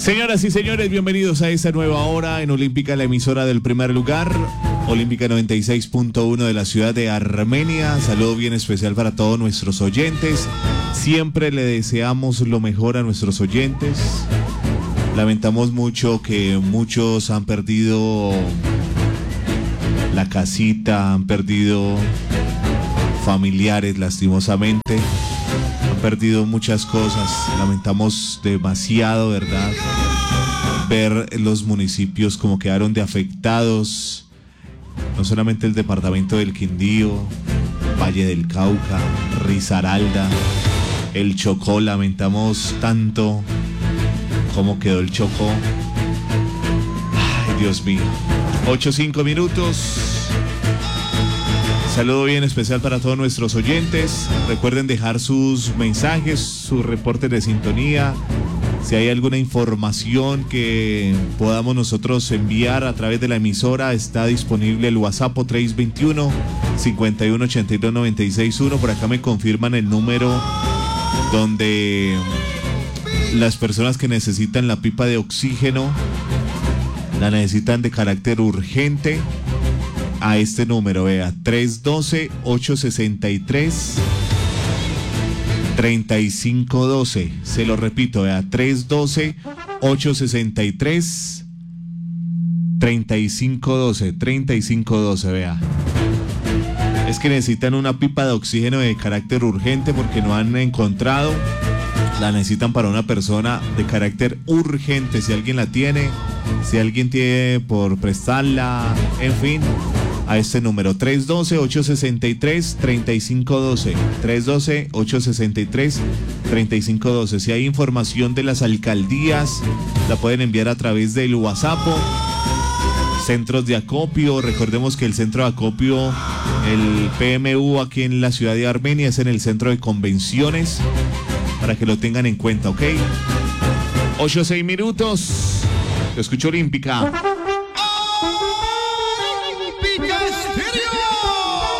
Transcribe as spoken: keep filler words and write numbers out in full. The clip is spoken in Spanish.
Señoras y señores, bienvenidos a esta nueva hora en Olímpica, la emisora del primer lugar. Olímpica noventa y seis punto uno de la ciudad de Armenia. Saludo bien especial para todos nuestros oyentes. Siempre le deseamos lo mejor a nuestros oyentes. Lamentamos mucho que muchos han perdido la casita, han perdido familiares lastimosamente, han perdido muchas cosas. Lamentamos demasiado, ¿verdad? Ver los municipios como quedaron de afectados. No solamente el departamento del Quindío, Valle del Cauca, Risaralda, el Chocó. Lamentamos tanto cómo quedó el Chocó. Ay, Dios mío. Ocho, cinco minutos. Saludo bien especial para todos nuestros oyentes. Recuerden dejar sus mensajes, sus reportes de sintonía. Si hay alguna información que podamos nosotros enviar a través de la emisora, está disponible el WhatsApp tres dos uno, cinco uno ocho dos, nueve seis uno. Por acá me confirman el número donde las personas que necesitan la pipa de oxígeno la necesitan de carácter urgente. A este número, vea, tres uno dos, ocho seis tres, tres cinco uno dos. Se lo repito, vea, tres uno dos, ocho seis tres, tres cinco uno dos, tres cinco uno dos, vea. Es que necesitan una pipa de oxígeno de carácter urgente porque no han encontrado. La necesitan para una persona de carácter urgente. Si alguien la tiene, si alguien tiene por prestarla, en fin, a este número tres uno dos, ocho seis tres, tres cinco uno dos, tres uno dos, ocho seis tres, tres cinco uno dos. Si hay información de las alcaldías, la pueden enviar a través del WhatsApp. Centros de acopio, recordemos que el centro de acopio, el P M U aquí en la ciudad de Armenia, es en el centro de convenciones, para que lo tengan en cuenta, ¿ok? Ocho, seis minutos. Lo escucho Olímpica.